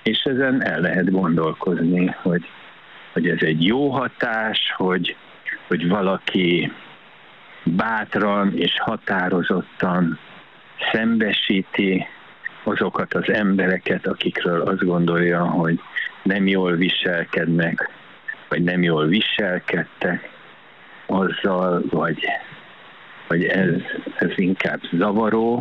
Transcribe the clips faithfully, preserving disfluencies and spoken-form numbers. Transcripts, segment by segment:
és ezen el lehet gondolkozni, hogy, hogy ez egy jó hatás, hogy, hogy valaki bátran és határozottan szembesíti azokat az embereket, akikről azt gondolja, hogy nem jól viselkednek, vagy nem jól viselkedtek azzal, vagy, vagy ez, ez inkább zavaró,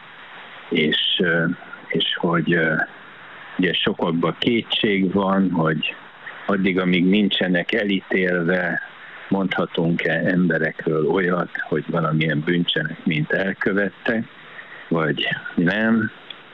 és, és hogy ugye sokakban kétség van, hogy addig, amíg nincsenek elítélve, mondhatunk-e emberekről olyat, hogy valamilyen bűncselekményt elkövettek, vagy nem.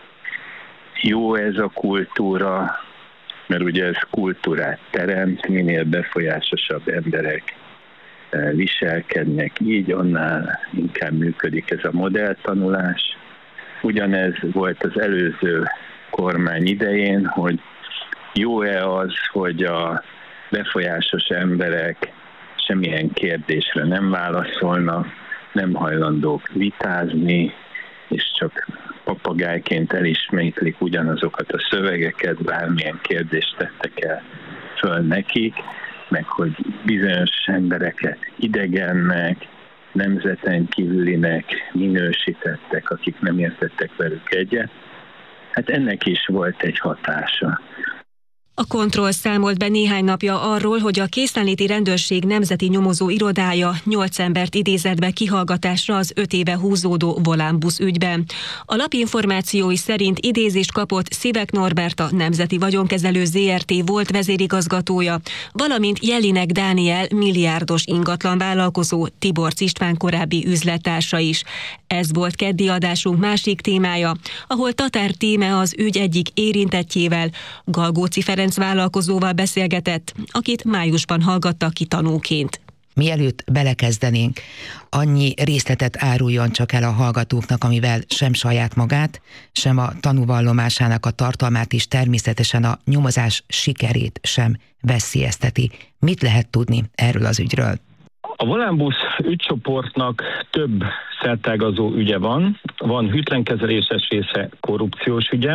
Jó ez a kultúra, mert ugye ez kultúrát teremt, minél befolyásosabb emberek viselkednek így, annál inkább működik ez a modelltanulás. Ugyanez volt az előző kormány idején, hogy jó-e az, hogy a befolyásos emberek semmilyen kérdésre nem válaszolnak, nem hajlandók vitázni, és csak papagájként elismétlik ugyanazokat a szövegeket, bármilyen kérdést tettek el föl nekik, meg hogy bizonyos embereket idegennek, nemzeten kívülinek minősítettek, akik nem értettek velük egyet. Hát ennek is volt egy hatása. A Kontroll számolt be néhány napja arról, hogy a Készenléti Rendőrség Nemzeti Nyomozó Irodája nyolc embert idézett be kihallgatásra az öt éve húzódó Volánbusz ügyben. A lap információi szerint idézést kapott Szivek Norbert, a Nemzeti Vagyonkezelő zé er té volt vezérigazgatója, valamint Jellinek Dániel milliárdos ingatlan vállalkozó, Tiborcs István korábbi üzlettársa is. Ez volt keddi adásunk másik témája, ahol Tatár Tíme az ügy egyik érintettjével, Galgóci Ferenc vállalkozóval beszélgetett, akit májusban hallgattak ki tanúként. Mielőtt belekezdenénk, annyi részletet áruljon csak el a hallgatóknak, amivel sem saját magát, sem a tanúvallomásának a tartalmát és természetesen a nyomozás sikerét sem veszélyezteti. Mit lehet tudni erről az ügyről? A Volánbusz ügycsoportnak több szertágazó ügye van. Van hűtlenkezeléses része, korrupciós ügye.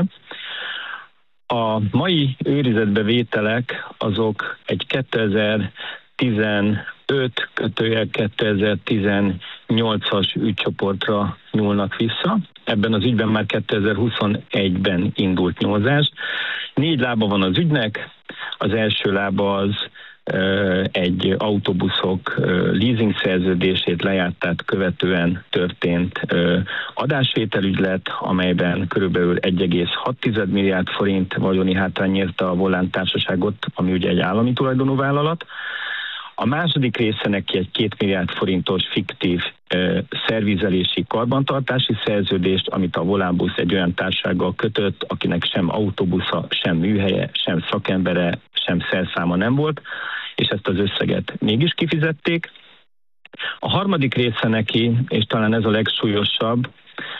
A mai őrizetbevételek azok egy kétezer-tizenöt kötőjel kétezer-tizennyolcas ügycsoportra nyúlnak vissza. Ebben az ügyben már kétezer-huszonegyben indult nyomozás. Négy lába van az ügynek. Az első lába az egy autóbuszok leasing szerződését lejártát követően történt adásvételügylet, amelyben körülbelül egy egész hat milliárd forint vagyoni hátrány érte a Volán társaságot, ami ugye egy állami tulajdonú vállalat. A második része neki egy két milliárd forintos fiktív uh, szervizelési karbantartási szerződést, amit a Volánbusz egy olyan társasággal kötött, akinek sem autóbusza, sem műhelye, sem szakembere, sem szerszáma nem volt, és ezt az összeget mégis kifizették. A harmadik része neki, és talán ez a legsúlyosabb,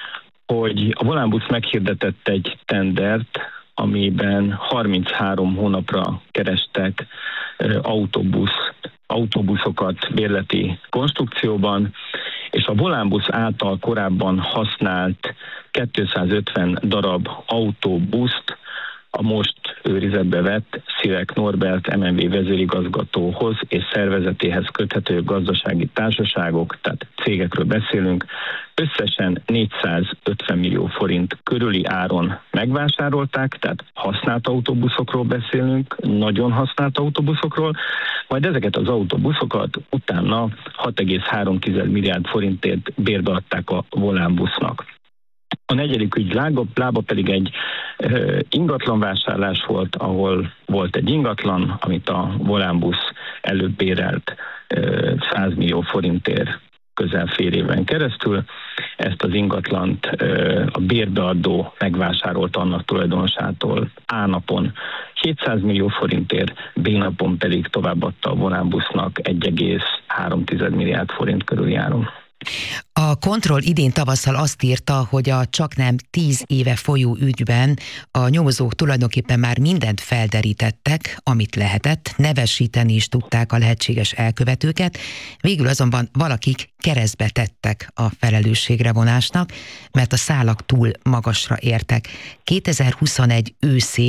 hogy a Volánbusz meghirdetett egy tendert, amiben harminchárom hónapra kerestek uh, autóbusz autóbuszokat bérleti konstrukcióban, és a Volánbusz által korábban használt kétszázötven darab autóbuszt a most őrizetbe vett Szivek Norbert em en vé vezérigazgatóhoz és szervezetéhez köthető gazdasági társaságok, tehát cégekről beszélünk, összesen négyszázötven millió forint körüli áron megvásárolták, tehát használt autóbuszokról beszélünk, nagyon használt autóbuszokról, majd ezeket az autóbuszokat utána hat egész három milliárd forintért bérbe adták a Volánbusznak. A negyedik ügy lába, lába pedig egy uh, ingatlanvásárlás volt, ahol volt egy ingatlan, amit a Volánbusz előbb bérelt uh, száz millió forintért közel fél éven keresztül. Ezt az ingatlant uh, a bérbeadó megvásárolt annak tulajdonosától A napon kétszáz millió forintért, B napon pedig továbbadta a Volánbusznak egy egész három milliárd forint körüli áron. A Kontroll idén tavasszal azt írta, hogy a csaknem tíz éve folyó ügyben a nyomozók tulajdonképpen már mindent felderítettek, amit lehetett, nevesíteni is tudták a lehetséges elkövetőket, végül azonban valakik keresztbe tettek a felelősségre vonásnak, mert a szálak túl magasra értek. kétezer-huszonegy őszén a Pesti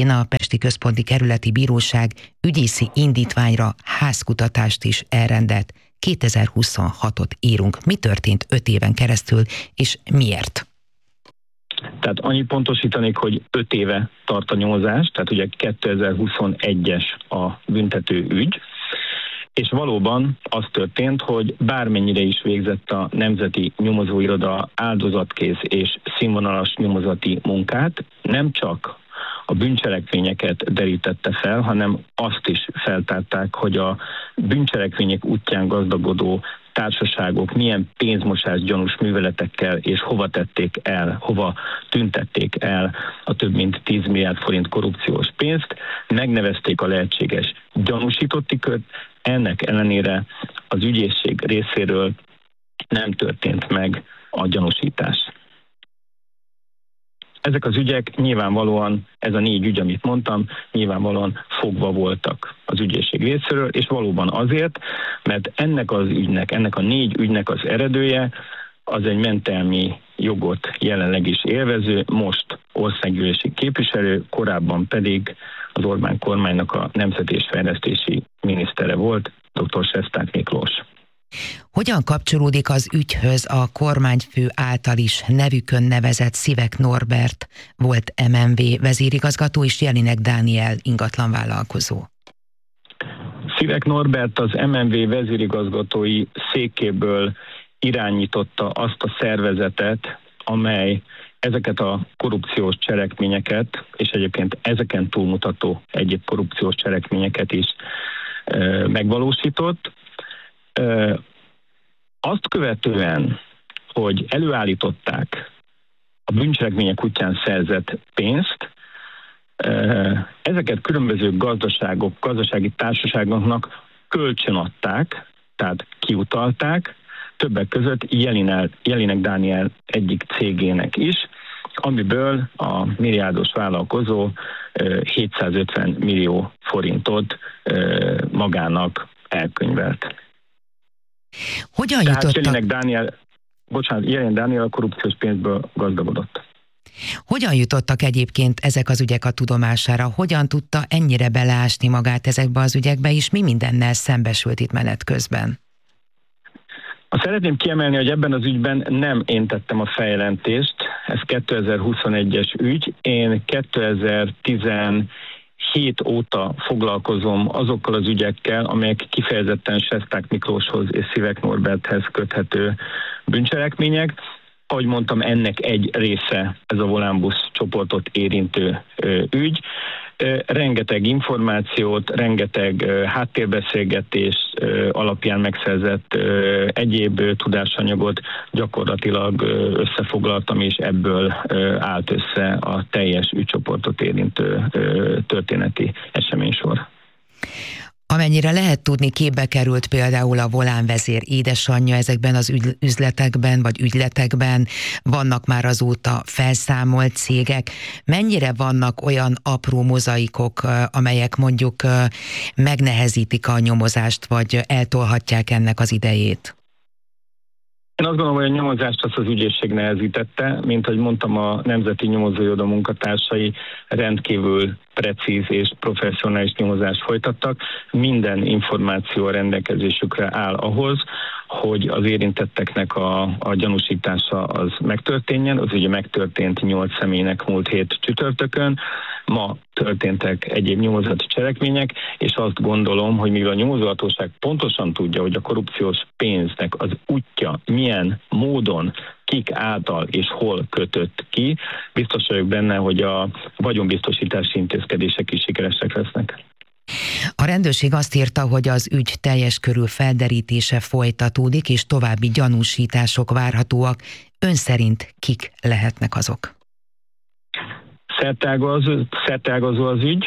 Pesti Központi Kerületi Bíróság ügyészi indítványra házkutatást is elrendelt. kétezer-huszonhatot írunk. Mi történt öt éven keresztül, és miért? Tehát annyit pontosítanék, hogy öt éve tart a nyomozás, tehát ugye kétezer-huszonegyes a büntető ügy, és valóban az történt, hogy bármennyire is végzett a Nemzeti Nyomozóiroda áldozatkész és színvonalas nyomozati munkát, nem csak a bűncselekményeket derítette fel, hanem azt is feltárták, hogy a bűncselekmények útján gazdagodó társaságok milyen pénzmosás gyanús műveletekkel és hova tették el, hova tüntették el a több mint tíz milliárd forint korrupciós pénzt, megnevezték a lehetséges gyanúsítotti kört, ennek ellenére az ügyészség részéről nem történt meg a gyanúsítás. Ezek az ügyek nyilvánvalóan, ez a négy ügy, amit mondtam, nyilvánvalóan fogva voltak az ügyészség részéről, és valóban azért, mert ennek az ügynek, ennek a négy ügynek az eredője az egy mentelmi jogot jelenleg is élvező, most országgyűlési képviselő, korábban pedig az Orbán kormánynak a nemzeti és fejlesztési minisztere volt, dr. Sesták Miklós. Hogyan kapcsolódik az ügyhöz a kormányfő által is nevükön nevezett Szivek Norbert, volt em en vé vezérigazgató, és Jelinek Dániel ingatlanvállalkozó? Szivek Norbert az em en vé vezérigazgatói székéből irányította azt a szervezetet, amely ezeket a korrupciós cselekményeket, és egyébként ezeken túlmutató egyéb korrupciós cselekményeket is e, megvalósított. E, azt követően, hogy előállították a bűncselekmények útján szerzett pénzt, e, ezeket különböző gazdaságok, gazdasági társaságoknak kölcsönadták, tehát kiutalták, többek között Jelinel, Jelinek Dániel egyik cégének is, amiből a milliárdos vállalkozó hétszázötven millió forintot magának elkönyvelt. Hogyan Tehát jutottak... Jelinek Dániel, bocsánat, Jelinek Dániel a korrupciós pénzből gazdagodott. Hogyan jutottak egyébként ezek az ügyek a tudomására? Hogyan tudta ennyire beleásni magát ezekbe az ügyekbe, és mi mindennel szembesült itt menet közben? Azt szeretném kiemelni, hogy ebben az ügyben nem én tettem a feljelentést, ez kétezer-huszonegyes ügy. Én kétezer-tizenhét óta foglalkozom azokkal az ügyekkel, amelyek kifejezetten Sesták Miklóshoz és Szivek Norberthez köthető bűncselekmények. Ahogy mondtam, ennek egy része ez a Volánbusz csoportot érintő ügy. Rengeteg információt, rengeteg háttérbeszélgetés alapján megszerzett egyéb tudásanyagot gyakorlatilag összefoglaltam, és ebből állt össze a teljes ügycsoportot érintő történeti eseménysor. Amennyire lehet tudni, képbe került például a Volán vezér édesanyja ezekben az üzletekben, vagy ügyletekben, vannak már azóta felszámolt cégek. Mennyire vannak olyan apró mozaikok, amelyek mondjuk megnehezítik a nyomozást, vagy eltolhatják ennek az idejét? Én azt gondolom, hogy a nyomozást azt az ügyészség nehezítette, mint ahogy mondtam, a Nemzeti Nyomozóiroda munkatársai rendkívül precíz és professzionális nyomozást folytattak. Minden információ a rendelkezésükre áll ahhoz, hogy az érintetteknek a, a gyanúsítása az megtörténjen. Az ugye megtörtént nyolc személynek múlt hét csütörtökön. Ma történtek egyéb nyomozati cselekmények, és azt gondolom, hogy mivel a nyomozóhatóság pontosan tudja, hogy a korrupciós pénznek az útja milyen módon, kik által és hol kötött ki, biztos vagyok benne, hogy a vagyonbiztosítási intézkedések is sikeresek lesznek. A rendőrség azt írta, hogy az ügy teljes körű felderítése folytatódik, és további gyanúsítások várhatóak. Ön szerint kik lehetnek azok? Szerteágazó, szerteágazó az ügy.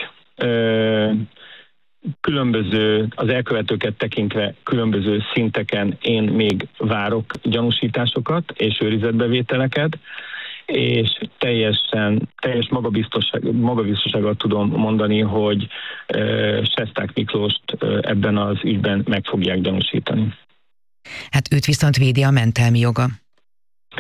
Különböző, az elkövetőket tekintve különböző szinteken én még várok gyanúsításokat és őrizetbevételeket, és teljesen, teljes magabiztosság, magabiztossággal tudom mondani, hogy Sesták Miklóst ebben az ügyben meg fogják gyanúsítani. Hát őt viszont védi a mentelmi joga.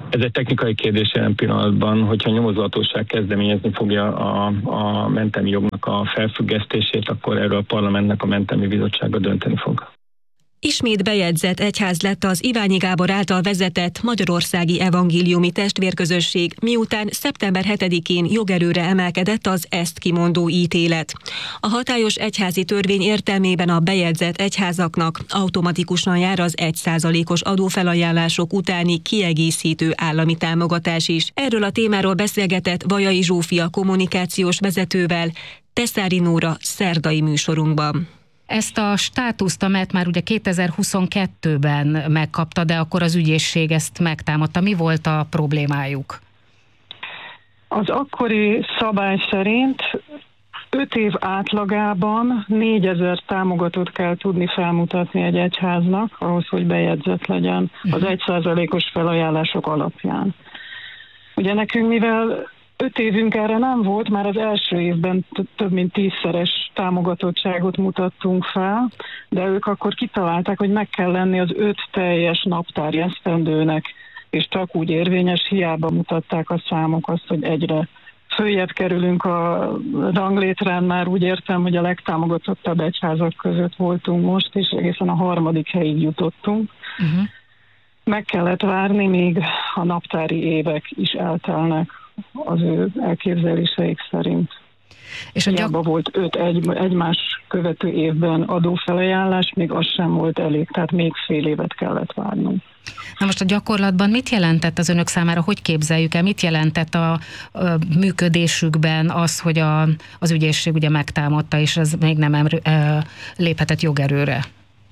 Ez egy technikai kérdés jelen pillanatban, hogyha a nyomozóhatóság kezdeményezni fogja a, a mentelmi jognak a felfüggesztését, akkor erről a parlamentnek a mentelmi bizottsága dönteni fog. Ismét bejegyzett egyház lett az Iványi Gábor által vezetett Magyarországi Evangéliumi Testvérközösség, miután szeptember hetedikén jogerőre emelkedett az ezt kimondó ítélet. A hatályos egyházi törvény értelmében a bejegyzett egyházaknak automatikusan jár az egy százalékos adófelajánlások utáni kiegészítő állami támogatás is. Erről a témáról beszélgetett Vajai Zsófia kommunikációs vezetővel Teszári Nóra szerdai műsorunkban. Ezt a státuszt, amelyet már ugye kétezer-huszonkettőben megkapta, de akkor az ügyészség ezt megtámadta. Mi volt a problémájuk? Az akkori szabály szerint öt év átlagában négyezer támogatót kell tudni felmutatni egy egyháznak, ahhoz, hogy bejegyzett legyen az egy százalékos felajánlások alapján. Ugye nekünk, mivel öt évünk erre nem volt, már az első évben több mint tízszeres támogatottságot mutattunk fel, de ők akkor kitalálták, hogy meg kell lenni az öt teljes naptári esztendőnek, és csak úgy érvényes, hiába mutatták a számok azt, hogy egyre följebb kerülünk a ranglétrán, már úgy értem, hogy a legtámogatottabb egyházak között voltunk most, és egészen a harmadik helyig jutottunk. Uh-huh. Meg kellett várni, míg a naptári évek is eltelnek az ő elképzeléseik szerint. És a gyak... volt öt egy, egymás követő évben adófelajánlás, még az sem volt elég, tehát még fél évet kellett várnunk. Na most a gyakorlatban mit jelentett az önök számára, hogy képzeljük el, mit jelentett a, a működésükben az, hogy a, az ügyészség ugye megtámadta, és ez még nem emr, e, léphetett jogerőre?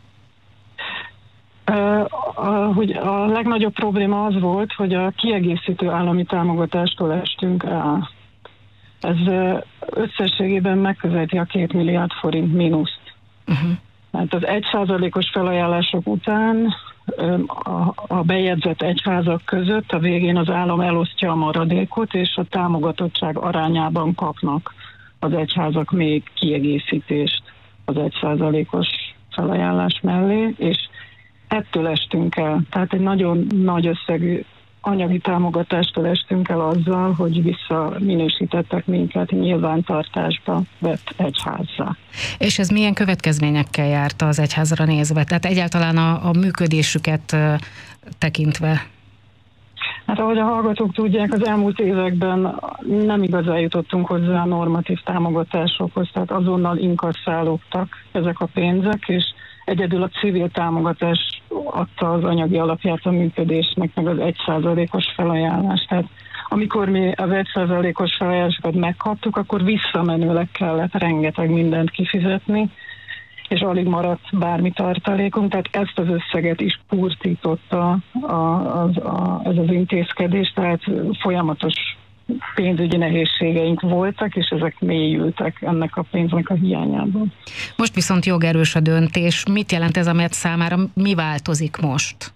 Hogy a legnagyobb probléma az volt, hogy a kiegészítő állami támogatástól estünk el. Ez összességében megközelíti a két milliárd forint mínuszt. Uh-huh. Mert az egy százalékos felajánlások után a, a bejegyzett egyházak között a végén az állam elosztja a maradékot, és a támogatottság arányában kapnak az egyházak még kiegészítést az egy százalékos felajánlás mellé, és ettől estünk el. Tehát egy nagyon nagy összegű anyagi támogatástól estünk el azzal, hogy visszaminősítettek minket nyilvántartásba vett egyházzá. És ez milyen következményekkel járt az egyházra nézve? Tehát egyáltalán a, a működésüket uh, tekintve? Hát ahogy a hallgatók tudják, az elmúlt években nem igazán jutottunk hozzá a normatív támogatásokhoz, tehát azonnal inkasszálódtak ezek a pénzek, és egyedül a civil támogatás adta az anyagi alapját a működésnek, meg az egy százalékos felajánlást. Tehát amikor mi az egy százalékos felajánlásokat megkaptuk, akkor visszamenőleg kellett rengeteg mindent kifizetni, és alig maradt bármi tartalékunk, tehát ezt az összeget is kurtította a, a, a, ez az intézkedés, tehát folyamatos pénzügyi nehézségeink voltak, és ezek mélyültek ennek a pénznek a hiányában. Most viszont jogerős a döntés. Mit jelent ez, amelyet számára mi változik most?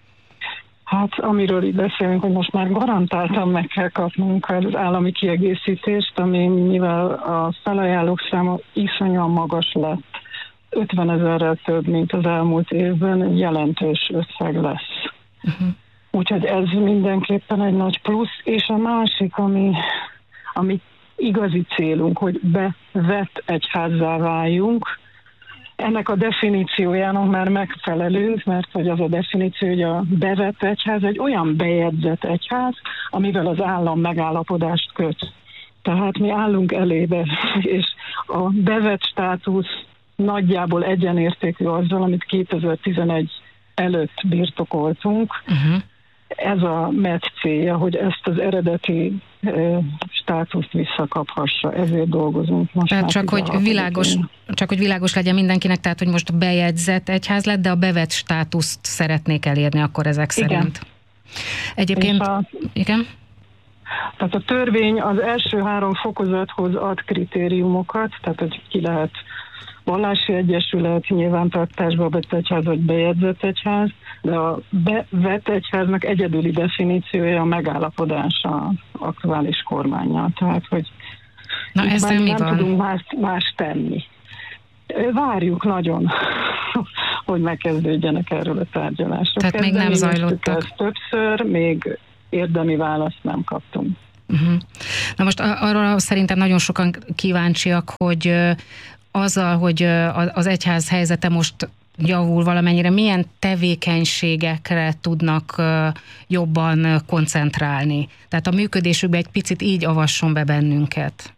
Hát amiről itt beszélünk, hogy most már garantáltan meg kell kapnunk az állami kiegészítést, ami mivel a felajánlók száma iszonyúan magas lett, ötven ezerrel több, mint az elmúlt évben, jelentős összeg lesz. Uh-huh. Úgyhogy ez mindenképpen egy nagy plusz, és a másik, ami, ami igazi célunk, hogy bevett egyházzá váljunk, ennek a definíciójának már megfelelünk, mert hogy az a definíció, hogy a bevett egyház egy olyan bejegyzett egyház, amivel az állam megállapodást köt. Tehát mi állunk elébe, és a bevett státusz nagyjából egyenértékű azzal, amit kétezer-tizenegy előtt birtokoltunk. Uh-huh. Ez a em e té célja, hogy ezt az eredeti e, státuszt visszakaphassa, ezért dolgozunk most. Tehát csak hogy, világos, csak hogy világos legyen mindenkinek, tehát hogy most bejegyzett egyház lett, de a bevett státuszt szeretnék elérni akkor ezek szerint. Igen. Egyébként, a, igen? Tehát a törvény az első három fokozathoz ad kritériumokat, tehát hogy ki lehet vallási egyesület, nyilvántartásba vett egyház vagy bejegyzett egyház, de a bevett egyháznak egyedüli definíciója a megállapodás az aktuális kormánnyal. Tehát, hogy Na ezzel mi nem van? tudunk más, más tenni. Várjuk nagyon, hogy megkezdődjenek erről a tárgyalások. Tehát még nem zajlottak. Többször, még érdemi választ nem kaptunk. Uh-huh. Na most arra szerintem nagyon sokan kíváncsiak, hogy azzal, hogy az egyház helyzete most javul valamennyire, milyen tevékenységekre tudnak jobban koncentrálni? Tehát a működésükbe egy picit így avasson be bennünket.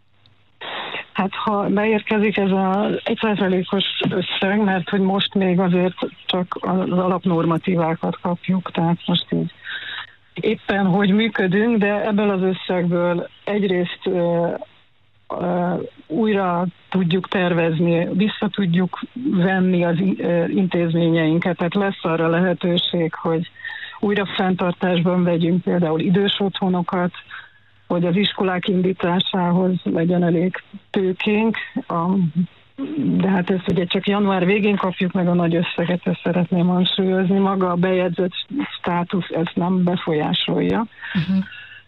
Hát ha beérkezik ez az egy százalékos összeg, mert hogy most még azért csak az alapnormatívákat kapjuk, tehát most így éppen hogy működünk, de ebből az összegből egyrészt uh, uh, újra tudjuk tervezni, vissza tudjuk venni az uh, intézményeinket, tehát lesz arra lehetőség, hogy újra fenntartásban vegyünk például idős otthonokat, hogy az iskolák indításához legyen elég tőkénk, a, de hát ezt ugye csak január végén kapjuk meg a nagy összeget, ezt szeretném hangsúlyozni, maga a bejegyzett státusz ezt nem befolyásolja. Uh-huh.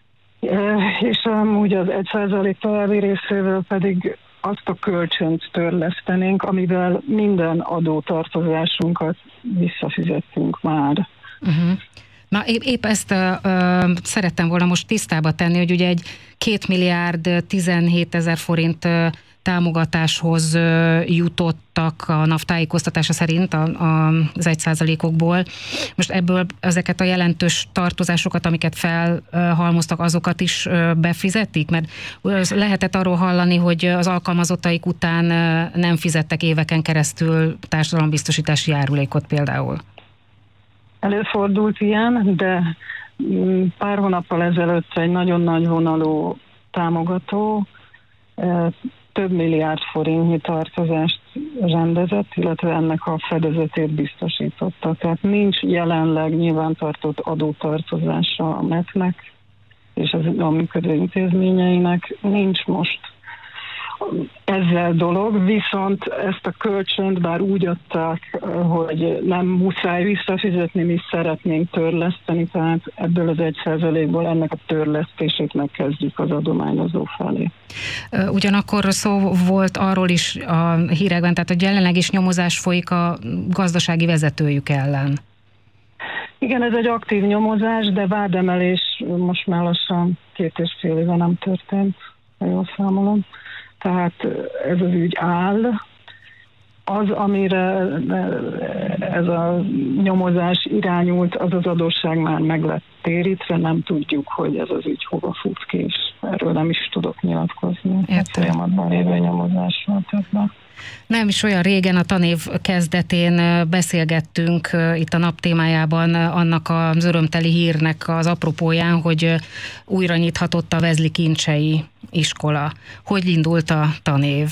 E, és amúgy az egy százalék további részével pedig azt a kölcsönt törlesztenénk, amivel minden adótartozásunkat visszafizettünk már. Uh-huh. Na épp, épp ezt uh, szerettem volna most tisztába tenni, hogy ugye egy két milliárd tizenhétezer forint uh, támogatáshoz uh, jutottak a NAV tájékoztatása szerint a, a, az egy százalékokból. Most ebből ezeket a jelentős tartozásokat, amiket felhalmoztak, azokat is uh, befizetik? Mert lehetett arról hallani, hogy az alkalmazottaik után uh, nem fizettek éveken keresztül társadalombiztosítási járulékot például. Előfordult ilyen, de pár hónappal ezelőtt egy nagyon nagy vonalú támogató több milliárd forintnyi tartozást rendezett, illetve ennek a fedezetét biztosította. Tehát nincs jelenleg nyilvántartott adótartozása a em e té-nek és az a működő intézményeinek, nincs most ezzel dolog, viszont ezt a kölcsönt bár úgy adták, hogy nem muszáj visszafizetni, mi szeretnénk törleszteni, tehát ebből az egy százalékból ennek a törlesztését megkezdjük az adományozó felé. Ugyanakkor szó volt arról is a hírekben, tehát hogy jelenleg is nyomozás folyik a gazdasági vezetőjük ellen. Igen, ez egy aktív nyomozás, de vádemelés most már lassan két és fél éve nem történt, ha jól számolom. Tehát ez az ügy áll. Az, amire ez a nyomozás irányult, az az adósság már meg lett térítve, nem tudjuk, hogy ez az ügy hova fut ki, és erről nem is tudok nyilatkozni. Folyamatban lévő nyomozásról többet. Nem is olyan régen, a tanév kezdetén beszélgettünk itt a nap témájában annak az örömteli hírnek az apropóján, hogy újra nyithatott a Vezli Kincsei iskola. Hogy indult a tanév?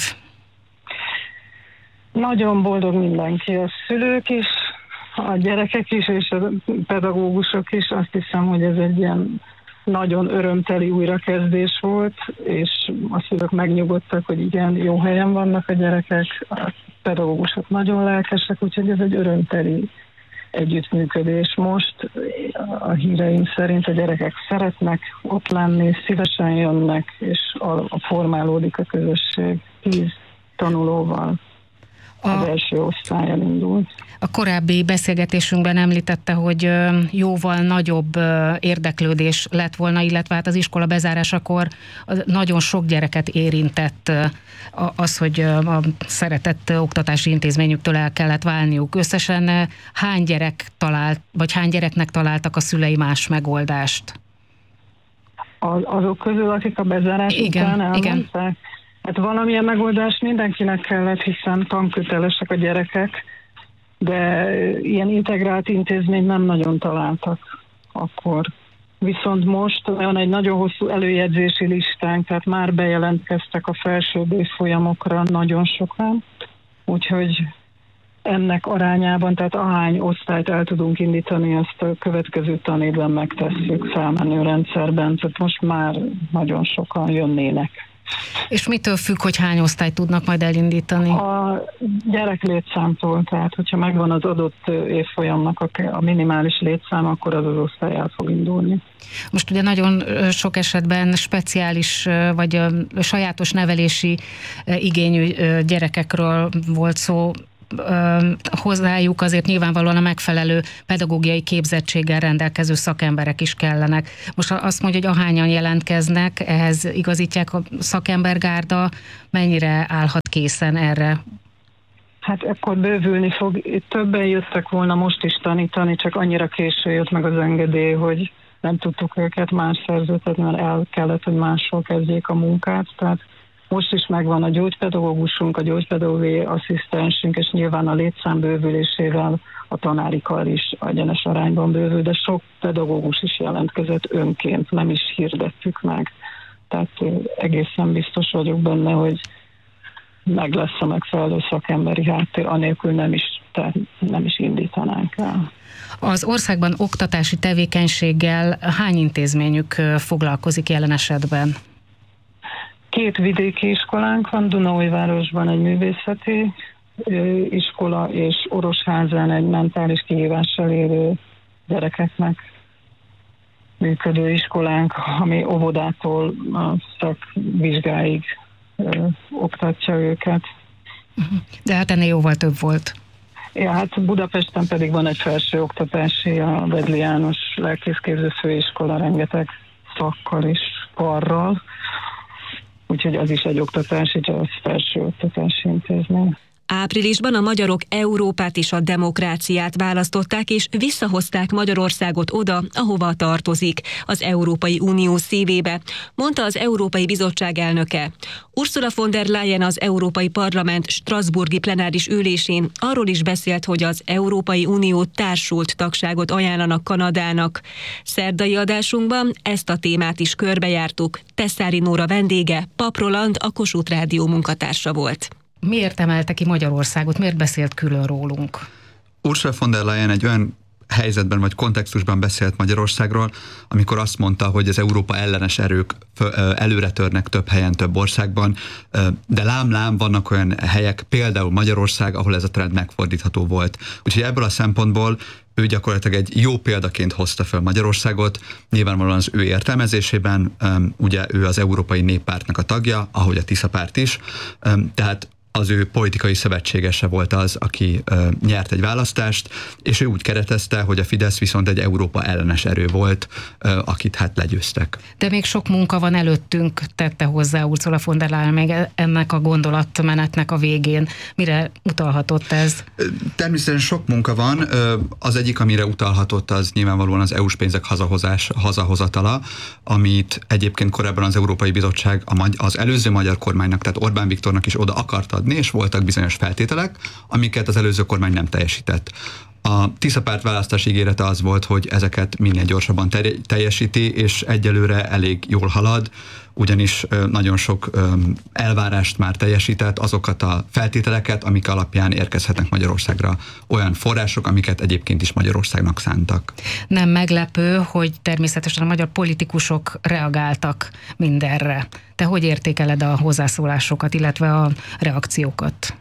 Nagyon boldog mindenki, a szülők is, a gyerekek is, és a pedagógusok is. Azt hiszem, hogy ez egy ilyen nagyon örömteli újrakezdés volt, és a szülők megnyugodtak, hogy igen, jó helyen vannak a gyerekek, a pedagógusok nagyon lelkesek, úgyhogy ez egy örömteli együttműködés most. A híreim szerint a gyerekek szeretnek ott lenni, szívesen jönnek, és a, formálódik a közösség tíz tanulóval. Az első osztályon indult. A korábbi beszélgetésünkben említette, hogy jóval nagyobb érdeklődés lett volna, illetve hát az iskola bezárásakor nagyon sok gyereket érintett az, hogy a szeretett oktatási intézményüktől el kellett válniuk. Összesen hány gyerek talált, vagy hány gyereknek találtak a szülei más megoldást? Az, azok közül, akik a bezárás igen, után elmondták? Igen. Hát valamilyen megoldást mindenkinek kellett, hiszen tankötelesek a gyerekek, de ilyen integrált intézményt nem nagyon találtak akkor. Viszont most van egy nagyon hosszú előjegyzési listánk, tehát már bejelentkeztek a felsőbb évfolyamokra nagyon sokan, úgyhogy ennek arányában, tehát ahány osztályt el tudunk indítani, ezt a következő tanévben megtesszük felmenő rendszerben, tehát most már nagyon sokan jönnének. És mitől függ, hogy hány osztályt tudnak majd elindítani? A gyerek létszámtól, tehát hogyha megvan az adott évfolyamnak a minimális létszám, akkor az az osztály el fog indulni. Most ugye nagyon sok esetben speciális vagy sajátos nevelési igényű gyerekekről volt szó. hozzájuk azért nyilvánvalóan a megfelelő pedagógiai képzettséggel rendelkező szakemberek is kellenek. Most azt mondja, hogy ahányan jelentkeznek, ehhez igazítják a szakembergárda, mennyire állhat készen erre? Hát akkor bővülni fog. Többen jöttek volna most is tanítani, csak annyira késő jött meg az engedély, hogy nem tudtuk őket más szerződtetni, mert el kellett, hogy máshol kezdjék a munkát. Tehát most is megvan a gyógypedagógusunk, a gyógypedagógiai asszisztensünk, és nyilván a létszám bővülésével a tanári kar is egyenes arányban bővül, de sok pedagógus is jelentkezett önként, nem is hirdettük meg. Tehát egészen biztos vagyok benne, hogy meg lesz a megfelelő szakemberi háttér, anélkül nem is, tehát nem is indítanánk el. Az országban oktatási tevékenységgel hány intézményük foglalkozik jelen esetben? Két vidéki iskolánk van, Dunaújvárosban egy művészeti iskola, és Orosházán egy mentális kihívással élő gyerekeknek működő iskolánk, ami óvodától a szakvizsgáig ö, oktatja őket. De hát ennél jóval több volt. Ja, hát Budapesten pedig van egy felsőoktatási, a Vedli János Lelkészképző Főiskola, rengeteg szakkal és karral, úgyhogy az is egy oktatási, csak az felsőoktatási intézmény. Áprilisban a magyarok Európát és a demokráciát választották, és visszahozták Magyarországot oda, ahova tartozik, az Európai Unió szívébe, mondta az Európai Bizottság elnöke. Ursula von der Leyen az Európai Parlament strasbourgi plenáris ülésén arról is beszélt, hogy az Európai Unió társult tagságot ajánlanak Kanadának. Szerdai adásunkban ezt a témát is körbejártuk. Tesszári Nóra vendége, Pap Roland, a Kossuth Rádió munkatársa volt. Miért emelte ki Magyarországot? Miért beszélt külön rólunk? Ursula von der Leyen egy olyan helyzetben vagy kontextusban beszélt Magyarországról, amikor azt mondta, hogy az Európa ellenes erők előre törnek több helyen, több országban, de lám-lám vannak olyan helyek, például Magyarország, ahol ez a trend megfordítható volt. Úgyhogy ebből a szempontból ő gyakorlatilag egy jó példaként hozta fel Magyarországot, nyilvánvalóan az ő értelmezésében, ugye ő az Európai Néppártnak a tagja, ahogy a Tisza párt is, tehát az ő politikai szövetségese volt az, aki ö, nyert egy választást, és ő úgy keretezte, hogy a Fidesz viszont egy Európa ellenes erő volt, ö, akit hát legyőztek. De még sok munka van előttünk, tette hozzá Ursula von der Leyen még ennek a gondolatmenetnek a végén. Mire utalhatott ez? Természetesen sok munka van. Az egyik, amire utalhatott, az nyilvánvalóan az é u-s pénzek hazahozás, hazahozatala, amit egyébként korábban az Európai Bizottság az előző magyar kormánynak, tehát Orbán Viktornak is oda akart adni, és voltak bizonyos feltételek, amiket az előző kormány nem teljesített. A Tisza párt választási ígérete az volt, hogy ezeket minél gyorsabban ter- teljesíti, és egyelőre elég jól halad, ugyanis nagyon sok elvárást már teljesített, azokat a feltételeket, amik alapján érkezhetnek Magyarországra olyan források, amiket egyébként is Magyarországnak szántak. Nem meglepő, hogy természetesen a magyar politikusok reagáltak mindenre. Te hogy értékeled a hozzászólásokat, illetve a reakciókat?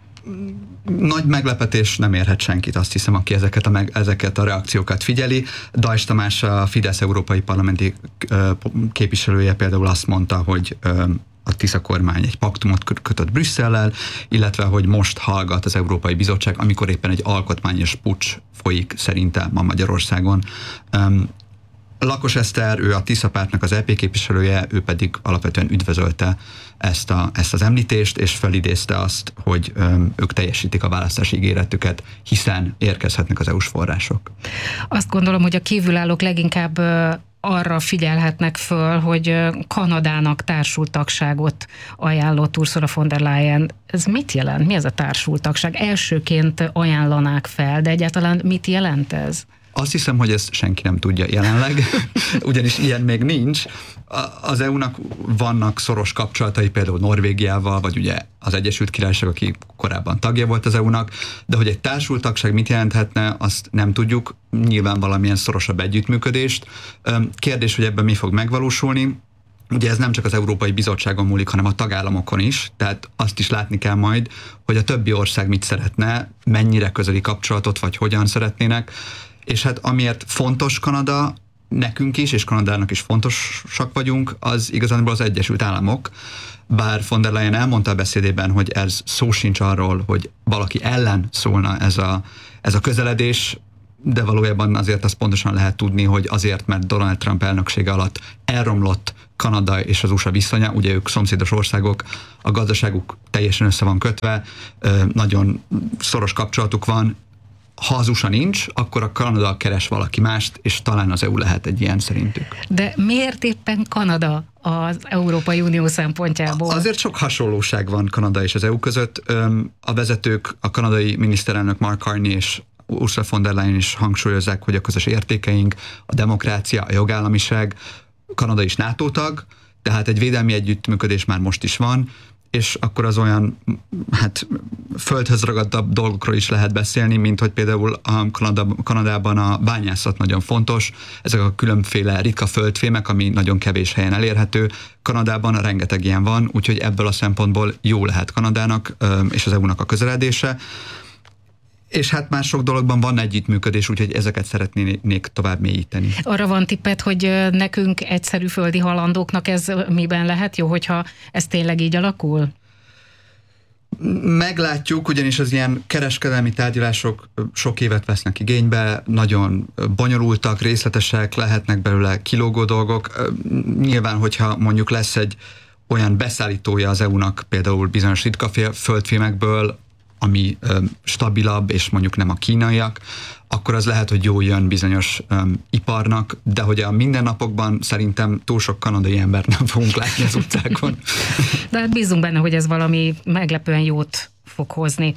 Nagy meglepetés nem érhet senkit, azt hiszem, aki ezeket a, meg, ezeket a reakciókat figyeli. Dajs Tamás, a Fidesz európai parlamenti képviselője például azt mondta, hogy a Tisza kormány egy paktumot kötött Brüsszellel, illetve hogy most hallgat az Európai Bizottság, amikor éppen egy alkotmányos puccs folyik szerintem ma Magyarországon. Lakos Eszter, ő a Tisza pártnak az é pé képviselője, ő pedig alapvetően üdvözölte ezt, a, ezt az említést, és felidézte azt, hogy öm, ők teljesítik a választási ígéretüket, hiszen érkezhetnek az é u-s források. Azt gondolom, hogy a kívülállók leginkább arra figyelhetnek föl, hogy Kanadának társultagságot ajánlott Ursula von der Leyen. Ez mit jelent? Mi ez a társultagság? Elsőként ajánlanák fel, de egyáltalán mit jelent ez? Azt hiszem, hogy ezt senki nem tudja jelenleg, ugyanis ilyen még nincs. Az é u-nak vannak szoros kapcsolatai például Norvégiával, vagy ugye az Egyesült Királyság, aki korábban tagja volt az é u-nak, de hogy egy társultagság mit jelenthetne, azt nem tudjuk, nyilván valamilyen szorosabb együttműködést. Kérdés, hogy ebben mi fog megvalósulni. Ugye ez nem csak az Európai Bizottságon múlik, hanem a tagállamokon is, tehát azt is látni kell majd, hogy a többi ország mit szeretne, mennyire közeli kapcsolatot, vagy hogyan szeretnének. És hát amiért fontos Kanada, nekünk is, és Kanadának is fontosak vagyunk, az igazából az Egyesült Államok. Bár von der Leyen elmondta a beszédében, hogy ez szó sincs arról, hogy valaki ellen szólna ez a, ez a közeledés, de valójában azért azt pontosan lehet tudni, hogy azért, mert Donald Trump elnöksége alatt elromlott Kanada és az u es á viszonya, ugye ők szomszédos országok, a gazdaságuk teljesen össze van kötve, nagyon szoros kapcsolatuk van. Ha az u es á nincs, akkor a Kanada keres valaki mást, és talán az é u lehet egy ilyen szerintük. De miért éppen Kanada az Európai Unió szempontjából? Azért sok hasonlóság van Kanada és az é u között. A vezetők, a kanadai miniszterelnök Mark Carney és Ursula von der Leyen is hangsúlyozzák, hogy a közös értékeink, a demokrácia, a jogállamiság, Kanada is NATO tag, tehát egy védelmi együttműködés már most is van, és akkor az olyan, hát földhöz ragadtabb dolgokról is lehet beszélni, mint hogy például a Kanada, Kanadában a bányászat nagyon fontos, ezek a különféle ritka földfémek, ami nagyon kevés helyen elérhető. Kanadában rengeteg ilyen van, úgyhogy ebből a szempontból jó lehet Kanadának és az é u-nak a közeledése. És hát már sok dologban van együttműködés, úgyhogy ezeket szeretnék tovább mélyíteni. Arra van tippet, hogy nekünk egyszerű földi halandóknak ez miben lehet jó, hogyha ez tényleg így alakul? Meglátjuk, ugyanis az ilyen kereskedelmi tárgyalások sok évet vesznek igénybe, nagyon bonyolultak, részletesek, lehetnek belőle kilógó dolgok. Nyilván, hogyha mondjuk lesz egy olyan beszállítója az é u-nak például bizonyos ritka földfémekből, ami ö, stabilabb, és mondjuk nem a kínaiak, akkor az lehet, hogy jó jön bizonyos ö, iparnak, de hogy a mindennapokban szerintem túl sok kanadai embert nem fogunk látni az utcákon. De hát bízunk benne, hogy ez valami meglepően jót fog hozni.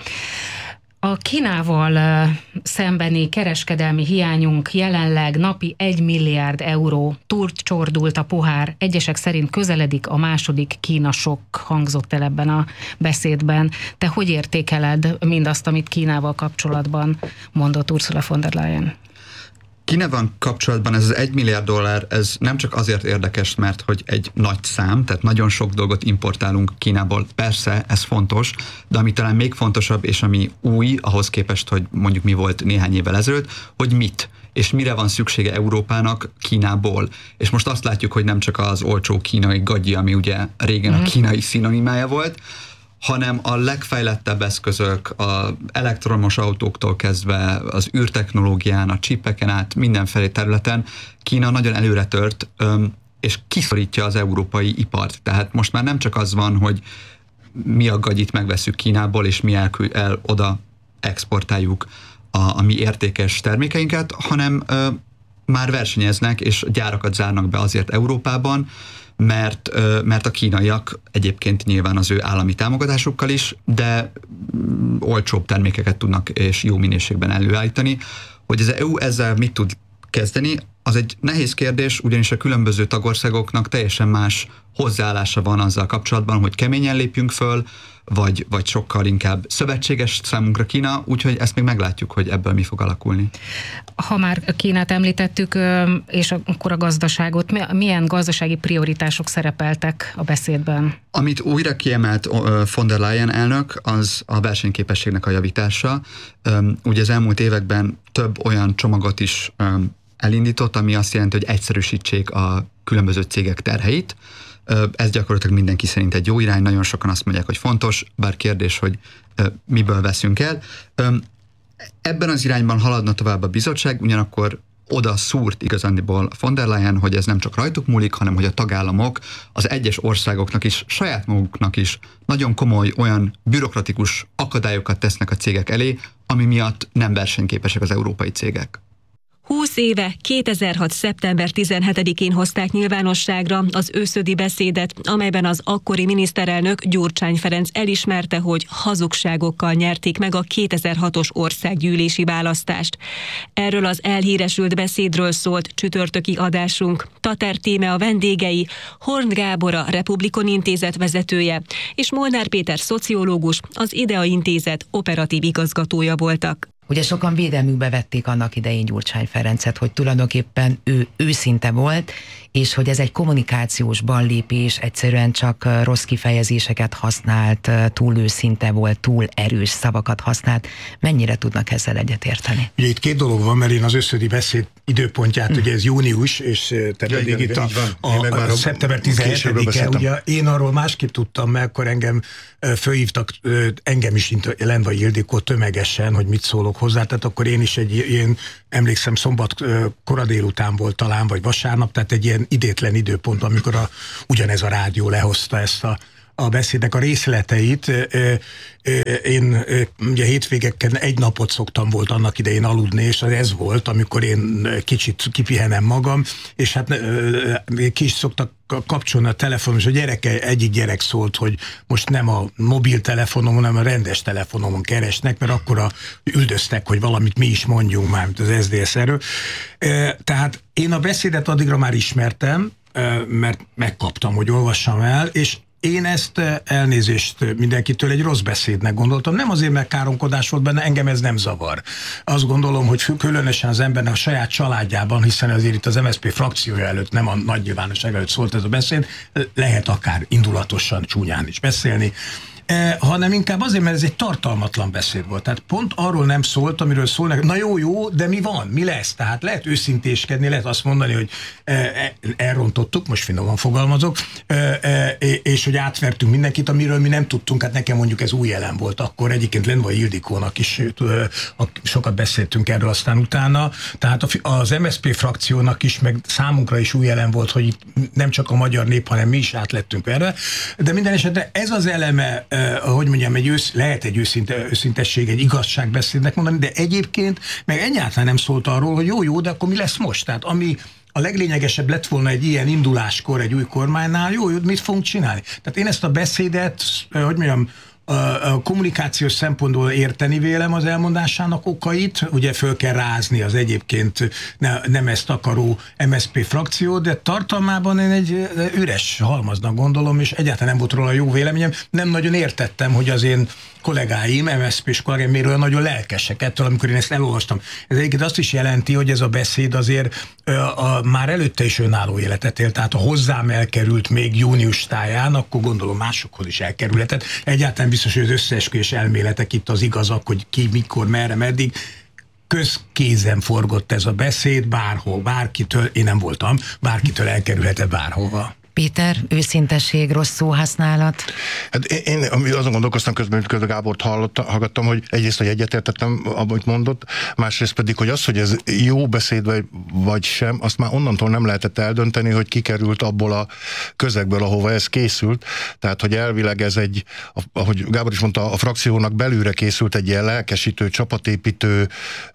A Kínával szembeni kereskedelmi hiányunk jelenleg napi egy milliárd euró, túlcsordult a pohár, egyesek szerint közeledik a második Kína sok, hangzott el ebben a beszédben. Te hogy értékeled mindazt, amit Kínával kapcsolatban mondott Ursula von der Leyen? Kínával kapcsolatban ez az egy milliárd dollár, ez nem csak azért érdekes, mert hogy egy nagy szám, tehát nagyon sok dolgot importálunk Kínából. Persze, ez fontos, de ami talán még fontosabb, és ami új, ahhoz képest, hogy mondjuk mi volt néhány évvel ezelőtt, hogy mit, és mire van szüksége Európának Kínából. És most azt látjuk, hogy nem csak az olcsó kínai gagyi, ami ugye régen a kínai szinonimája volt, hanem a legfejlettebb eszközök, az elektromos autóktól kezdve az űrtechnológián, a csipeken át, mindenfelé területen Kína nagyon előre tört, és kiszorítja az európai ipart. Tehát most már nem csak az van, hogy mi a gagyit megveszünk Kínából, és mi el, el oda exportáljuk a, a mi értékes termékeinket, hanem ö, már versenyeznek, és gyárakat zárnak be azért Európában, mert, mert a kínaiak egyébként nyilván az ő állami támogatásukkal is, de olcsóbb termékeket tudnak és jó minőségben előállítani. Hogy az é u ezzel mit tud kezdeni, az egy nehéz kérdés, ugyanis a különböző tagországoknak teljesen más hozzáállása van azzal kapcsolatban, hogy keményen lépjünk föl, vagy, vagy sokkal inkább szövetséges számunkra Kína, úgyhogy ezt még meglátjuk, hogy ebből mi fog alakulni. Ha már Kínát említettük, és akkor a gazdaságot, milyen gazdasági prioritások szerepeltek a beszédben? Amit újra kiemelt von der Leyen elnök, az a versenyképességnek a javítása. Ugye az elmúlt években több olyan csomagot is elindított, ami azt jelenti, hogy egyszerűsítsék a különböző cégek terheit. Ez gyakorlatilag mindenki szerint egy jó irány, nagyon sokan azt mondják, hogy fontos, bár kérdés, hogy miből veszünk el. Ebben az irányban haladna tovább a bizottság, ugyanakkor oda szúrt igazándiból von der Leyen, hogy ez nem csak rajtuk múlik, hanem hogy a tagállamok az egyes országoknak is, saját maguknak is nagyon komoly olyan bürokratikus akadályokat tesznek a cégek elé, ami miatt nem versenyképesek az európai cégek. húsz éve, kétezer-hat. szeptember tizenhetedikén hozták nyilvánosságra az őszödi beszédet, amelyben az akkori miniszterelnök Gyurcsány Ferenc elismerte, hogy hazugságokkal nyerték meg a kétezer-hatos országgyűlési választást. Erről az elhíresült beszédről szólt csütörtöki adásunk. Tater Tíme a vendégei, Horn Gábor a Republikon Intézet vezetője, és Molnár Péter szociológus, az Idea Intézet operatív igazgatója voltak. Ugye sokan védelmükbe vették annak idején Gyurcsány Ferencet, hogy tulajdonképpen ő őszinte volt, és hogy ez egy kommunikációs ballépés, egyszerűen csak rossz kifejezéseket használt, túl őszinte volt, túl erős szavakat használt. Mennyire tudnak ezzel egyetérteni? Ugye itt két dolog van, mert én az összödi beszéd időpontját, hmm. ugye ez június, és te ja, pedig itt a, a, a, a szeptember tizenhetedike, ugye én arról másképp tudtam, mert akkor engem fölhívtak, engem is Lendvai Ildikó tömegesen, hogy mit szólok hozzá, tehát akkor én is egy ilyen, emlékszem, szombat kora délután volt talán, vagy vasárnap, tehát egy ilyen idétlen időpont, amikor a, ugyanez a rádió lehozta ezt a a beszédnek a részleteit. Én ugye hétvégeken egy napot szoktam volt annak idején aludni, és ez volt, amikor én kicsit kipihenem magam, és hát ki is szoktak kapcsolni a telefonon, és a gyereke, egyik gyerek szólt, hogy most nem a mobiltelefonon, hanem a rendes telefonomon keresnek, mert akkor a, üldöztek, hogy valamit mi is mondjunk már, mint az es zé es erről. Tehát én a beszédet addigra már ismertem, mert megkaptam, hogy olvassam el, és én ezt elnézést mindenkitől egy rossz beszédnek gondoltam. Nem azért, mert káromkodás volt benne, engem ez nem zavar. Azt gondolom, hogy különösen az embernek a saját családjában, hiszen azért itt az em es zé pé frakciója előtt, nem a nagy nyilvánosság előtt szólt ez a beszéd, lehet akár indulatosan, csúnyán is beszélni, Eh, hanem inkább azért, mert ez egy tartalmatlan beszéd volt. Tehát pont arról nem szólt, amiről szólnak, na jó, jó, de mi van, mi lesz? Tehát lehet őszintéskedni, lehet azt mondani, hogy eh, elrontottuk, most finoman fogalmazok, eh, eh, és hogy átvertünk mindenkit, amiről mi nem tudtunk, hát nekem mondjuk ez új elem volt. Akkor egyébként Lendvai Ildikónak is eh, sokat beszéltünk erről aztán utána, tehát az em es zé pé frakciónak is, meg számunkra is új elem volt, hogy nem csak a magyar nép, hanem mi is átlettünk erre, de minden esetre ez az eleme, Uh, hogy mondjam, egy ősz, lehet egy őszinte, őszintesség, egy igazságbeszédnek mondani, de egyébként meg egyáltalán nem szólt arról, hogy jó, jó, de akkor mi lesz most? Tehát ami a leglényegesebb lett volna egy ilyen induláskor egy új kormánynál, jó, jó, mit fogunk csinálni? Tehát én ezt a beszédet, hogy mondjam, a kommunikációs szempontból érteni vélem az elmondásának okait, ugye föl kell rázni az egyébként ne, nem ezt akaró em es zé pé frakció, de tartalmában én egy üres halmaznak gondolom, és egyáltalán nem volt róla jó véleményem, nem nagyon értettem, hogy az én kollégáim, em es zé pés kollégáim miről nagyon lelkesek ettől, amikor én ezt elolvastam. Ez egyébként azt is jelenti, hogy ez a beszéd azért a, a, már előtte is önálló életet élt, tehát ha hozzám elkerült még június táján, akkor gondolom másokhoz is elkerülhetett. Egyáltalán biztos, hogy az összeesküvés elméletek itt az igazak, hogy ki, mikor, merre, meddig. Közkézen forgott ez a beszéd, bárhol, bárkitől, én nem voltam, bárkitől elkerülhetett bárhova. Péter, őszintesség, rossz szóhasználat? Hát én, én azon gondolkoztam közben, hogy közben Gábort hallgattam, hogy egyrészt, hogy egyetértettem, amit mondott, másrészt pedig, hogy az, hogy ez jó beszéd vagy, vagy sem, azt már onnantól nem lehetett eldönteni, hogy kikerült abból a közegből, ahova ez készült. Tehát, hogy elvileg ez egy, ahogy Gábor is mondta, a frakciónak belülre készült egy ilyen lelkesítő, csapatépítő,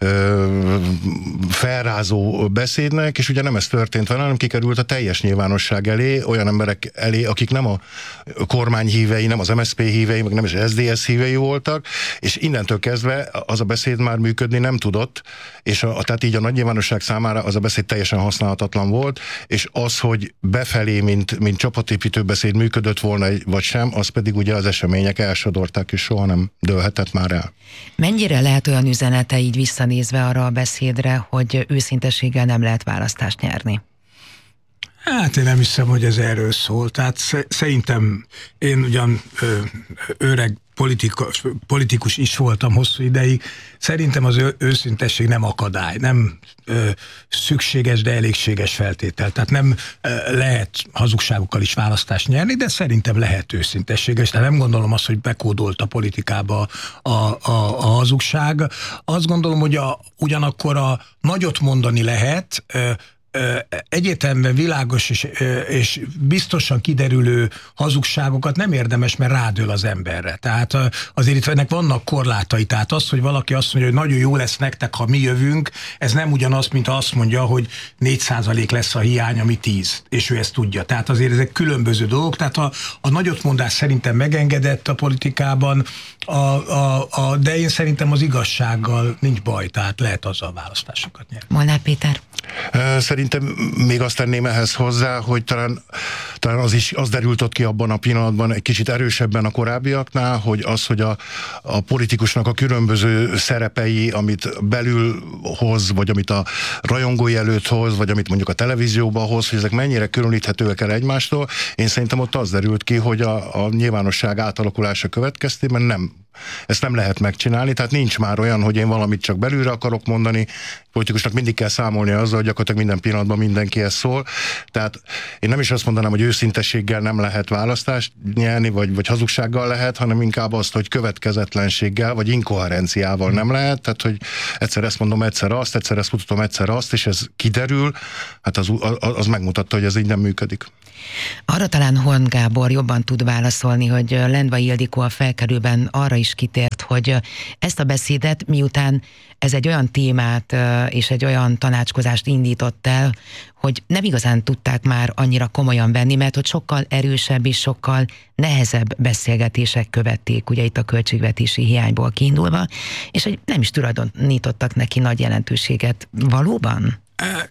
felrázó beszédnek, és ugye nem ez történt vele, hanem kikerült a teljes nyilvánosság elé, olyan emberek elé, akik nem a kormány hívei, nem az em es zé pé hívei, meg nem is az es zé es hívei voltak, és innentől kezdve az a beszéd már működni nem tudott, és a, tehát így a nagy nyilvánosság számára az a beszéd teljesen használhatatlan volt, és az, hogy befelé, mint, mint csapatépítő beszéd működött volna, vagy sem, az pedig ugye az események elsodorták, és soha nem dőlhetett már el. Mennyire lehet olyan üzenete így visszanézve arra a beszédre, hogy őszintességgel nem lehet választást nyerni? Hát én nem hiszem, hogy ez erről szól. Tehát szerintem én ugyan ö, öreg politikus, politikus is voltam hosszú ideig, szerintem az őszintesség nem akadály, nem ö, szükséges, de elégséges feltétel. Tehát nem ö, lehet hazugságokkal is választást nyerni, de szerintem lehet őszintességes. Tehát nem gondolom azt, hogy bekódolt a politikába a, a, a hazugság. Azt gondolom, hogy a, ugyanakkor a nagyot mondani lehet, ö, egyértelműen világos és, és biztosan kiderülő hazugságokat nem érdemes, mert rádől az emberre. Tehát azért itt ennek vannak korlátai. Tehát az, hogy valaki azt mondja, hogy nagyon jó lesz nektek, ha mi jövünk, ez nem ugyanaz, mint azt mondja, hogy négy százalék lesz a hiány, ami tíz, és ő ezt tudja. Tehát azért ezek különböző dolgok. Tehát a, a nagyotmondás szerintem megengedett a politikában, a, a, a, de én szerintem az igazsággal nincs baj, tehát lehet azzal választásokat nyerni. Molnár Péter? Szerintem szerintem még azt tenném ehhez hozzá, hogy talán, talán az is az derült ott ki abban a pillanatban egy kicsit erősebben a korábbiaknál, hogy az, hogy a, a politikusnak a különböző szerepei, amit belül hoz, vagy amit a rajongói előtt hoz, vagy amit mondjuk a televízióban hoz, hogy ezek mennyire különíthetőek el egymástól. Én szerintem ott az derült ki, hogy a, a nyilvánosság átalakulása következtében nem, ezt nem lehet megcsinálni, tehát nincs már olyan, hogy én valamit csak belülre akarok mondani, politikusnak mindig kell számolni azzal, hogy gyakorlatilag minden pillanatban mindenkihez szól. Tehát én nem is azt mondanám, hogy őszintességgel nem lehet választást nyerni, vagy, vagy hazugsággal lehet, hanem inkább azt, hogy következetlenséggel, vagy inkoherenciával nem lehet, tehát hogy egyszer ezt mondom, egyszer azt, egyszer ezt mutatom, egyszer azt, és ez kiderül, hát az, az megmutatta, hogy ez így nem működik. Arra talán Horn Gábor jobban tud válaszolni, hogy Lendvai Ildikó a felkelőben arra is kitért, hogy ezt a beszédet miután ez egy olyan témát és egy olyan tanácskozást indított el, hogy nem igazán tudták már annyira komolyan venni, mert hogy sokkal erősebb és sokkal nehezebb beszélgetések követték, ugye itt a költségvetési hiányból kiindulva, és hogy nem is tulajdonítottak neki nagy jelentőséget. Valóban?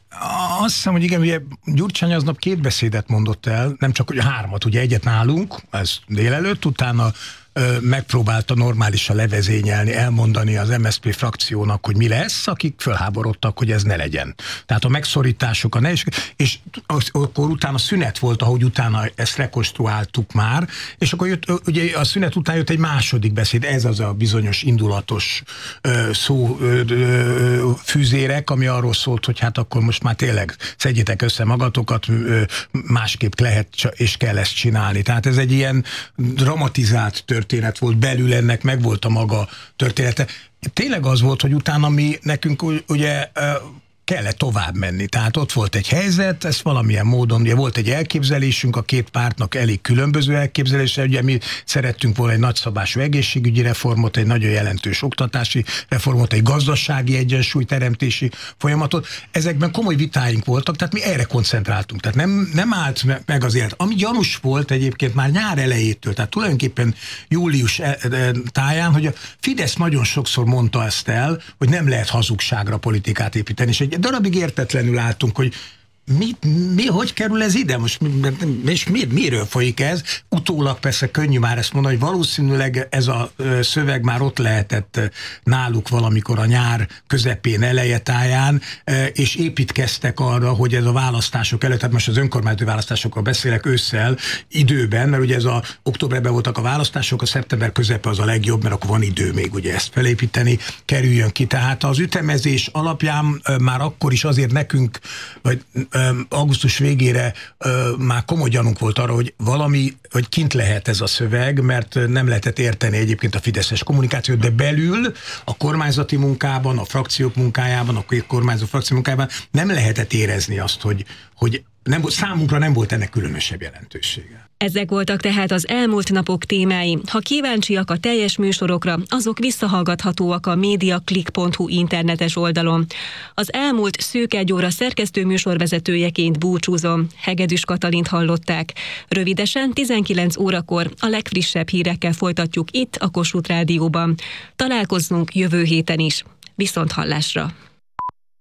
Azt hiszem, hogy igen, ugye Gyurcsány aznap két beszédet mondott el, nem csak hogy hármat, ugye egyet nálunk, ez délelőtt, utána ö, megpróbálta normálisan levezényelni, elmondani az em es zé pé frakciónak, hogy mi lesz, akik fölháborodtak, hogy ez ne legyen. Tehát a megszorítások, a nehézség, és akkor utána szünet volt, ahogy utána ezt rekonstruáltuk már, és akkor jött, ugye a szünet után jött egy második beszéd, ez az a bizonyos indulatos ö, szó ö, ö, fűzérek, ami arról szólt, hogy hát akkor most már tényleg szedjétek össze magatokat, másképp lehet és kell ezt csinálni. Tehát ez egy ilyen dramatizált történet volt, belül ennek meg volt a maga története. Tényleg az volt, hogy utána mi nekünk ugye kellett tovább menni. Tehát ott volt egy helyzet, ez valamilyen módon, ugye volt egy elképzelésünk, a két pártnak elég különböző elképzelése, ugye mi szerettünk volna egy nagyszabású egészségügyi reformot, egy nagyon jelentős oktatási reformot, egy gazdasági egyensúlyteremtési folyamatot. Ezekben komoly vitáink voltak, tehát mi erre koncentráltunk. Tehát nem, nem állt meg az élet. Ami gyanús volt egyébként már nyár elejétől, tehát tulajdonképpen július táján, hogy a Fidesz nagyon sokszor mondta ezt el, hogy nem lehet hazugságra politikát építeni, és egy darabig értetlenül álltunk, hogy mi, mi, hogy kerül ez ide? Most és mi, miről folyik ez? Utólag persze könnyű már ezt mondani, hogy valószínűleg ez a szöveg már ott lehetett náluk valamikor a nyár közepén, elejetáján, és építkeztek arra, hogy ez a választások előtt, tehát most az önkormányzati választásokról beszélek ősszel, időben, mert ugye ez a októberben voltak a választások, a szeptember közepe az a legjobb, mert akkor van idő még ugye ezt felépíteni, kerüljön ki. Tehát az ütemezés alapján már akkor is azért nekünk, vagy augusztus végére ö, már komoly gyanunk volt arra, hogy valami, hogy kint lehet ez a szöveg, mert nem lehetett érteni egyébként a fideszes kommunikációt, de belül a kormányzati munkában, a frakciók munkájában, a kormányzó frakció munkájában nem lehetett érezni azt, hogy, hogy nem, számunkra nem volt ennek különösebb jelentősége. Ezek voltak tehát az elmúlt napok témái. Ha kíváncsiak a teljes műsorokra, azok visszahallgathatóak a mediaclick pont hu internetes oldalon. Az elmúlt szűk egy óra szerkesztő műsorvezetőjeként búcsúzom. Hegedűs Katalint hallották. Rövidesen tizenkilenc órakor a legfrissebb hírekkel folytatjuk itt a Kossuth Rádióban. Találkozzunk jövő héten is. Viszonthallásra!